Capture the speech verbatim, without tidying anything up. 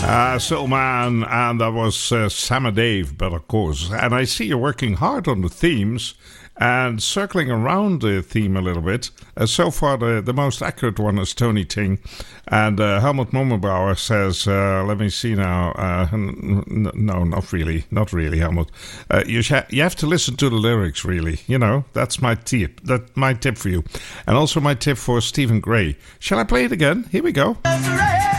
Uh, Soul Man, and that was uh, Sam and Dave, but of course. And I see you're working hard on the themes and circling around the theme a little bit. Uh, so far, the, the most accurate one is Tony Ting. And uh, Helmut Mommenbauer says, uh, let me see now. Uh, n- n- no, not really. Not really, Helmut. Uh, you, sh- you have to listen to the lyrics, really. You know, that's my tip. That's my tip for you. And also my tip for Stephen Gray. Shall I play it again? Here we go.